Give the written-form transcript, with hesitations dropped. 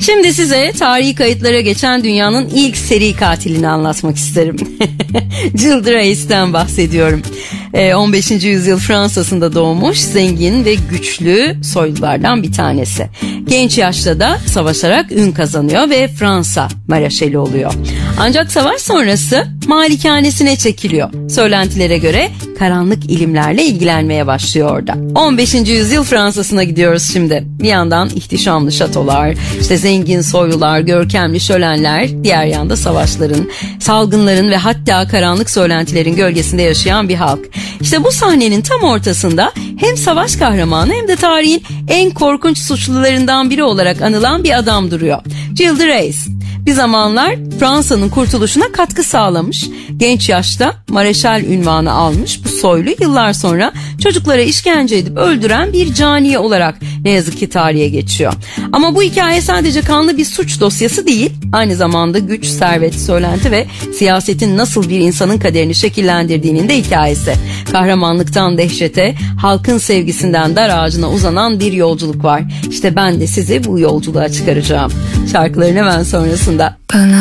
Şimdi size tarihi kayıtlara geçen dünyanın ilk seri katilini anlatmak isterim. Gilles de Rais'ten bahsediyorum. 15. yüzyıl Fransa'sında doğmuş, zengin ve güçlü soylulardan bir tanesi. Genç yaşta da savaşarak ün kazanıyor ve Fransa mareşali oluyor. Ancak savaş sonrası malikanesine çekiliyor. Söylentilere göre karanlık ilimlerle ilgilenmeye başlıyor orada. 15. yüzyıl Fransa'sına gidiyoruz şimdi. Bir yandan ihtişamlı şatolar, işte zengin soylular, görkemli şölenler, diğer yanda savaşların, salgınların ve hatta karanlık söylentilerin gölgesinde yaşayan bir halk. İşte bu sahnenin tam ortasında hem savaş kahramanı hem de tarihin en korkunç suçlularından biri olarak anılan bir adam duruyor. Gilles de Rais. Bir zamanlar Fransa'nın kurtuluşuna katkı sağlamış. Genç yaşta mareşal unvanı almış bu soylu yıllar sonra çocuklara işkence edip öldüren bir cani olarak ne yazık ki tarihe geçiyor. Ama bu hikaye sadece kanlı bir suç dosyası değil, aynı zamanda güç, servet, söylenti ve siyasetin nasıl bir insanın kaderini şekillendirdiğinin de hikayesi. Kahramanlıktan dehşete, halkın sevgisinden dar ağacına uzanan bir yolculuk var. İşte ben de sizi bu yolculuğa çıkaracağım. Şarkıların hemen sonrasında.